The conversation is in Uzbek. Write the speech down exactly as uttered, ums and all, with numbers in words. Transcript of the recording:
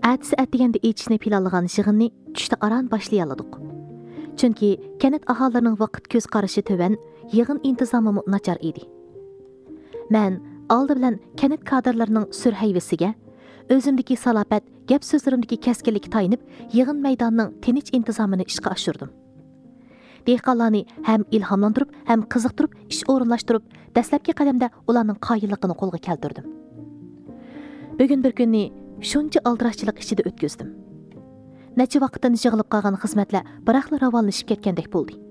Әтісі әттегенде ечishni planlagan yig'inni tushda aran başlayaladık. Chunki kanat aholilarining vaqt ko'z qarashi tövan, yig'in intizomi nachar edi. Men oldi bilan kanat kadrlarining surhayvisiga, o'zimdagi salofat, gap so'zlarimdagi keskinlikka tayinib, yig'in maydonining tinch intizomini ishga oshirdim. Dehqonlarni ham ilhomlantirib, ham qiziqtirib, ish o'rinlashtirib, dastlabki qadamda ularning qoyilligini qo'lga keltirdim. Bugun bir kunni shuncha aldirashchilik ichida o'tkazdim. Necha vaqtdan yig'ilib qolgan xizmatlar biroqla ravolashib ketgandek bo'ldi.